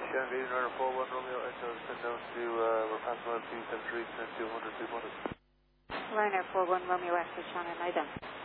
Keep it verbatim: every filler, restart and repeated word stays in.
Shanghai, United four one Romeo, Echo, send down to, uh, we're passing on two seven three, send two hundred, two hundred. Ryanair four one Romeo, Echo, Shanghai, lie down.